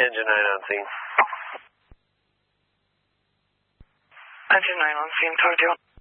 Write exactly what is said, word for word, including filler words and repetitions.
Engine nine on scene. Engine nine on scene, talk to you.